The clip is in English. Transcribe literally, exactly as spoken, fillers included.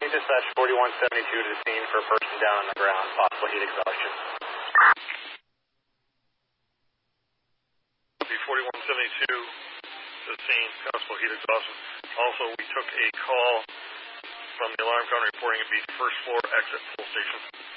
Dispatch forty-one seventy-two to the scene for a person down on the ground, possible heat exhaustion. forty-one seventy-two to the scene, possible heat exhaustion. Also, we took a call from the alarm counter reporting it be first floor exit full station.